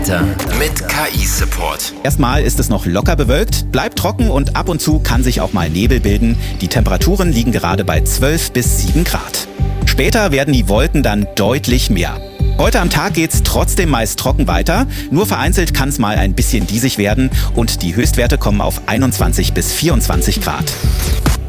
Mit KI-Support. Erstmal ist es noch locker bewölkt, bleibt trocken und ab und zu kann sich auch mal Nebel bilden. Die Temperaturen liegen gerade bei 12 bis 7 Grad. Später werden die Wolken dann deutlich mehr. Heute am Tag geht's trotzdem meist trocken weiter. Nur vereinzelt kann es mal ein bisschen diesig werden und die Höchstwerte kommen auf 21 bis 24 Grad.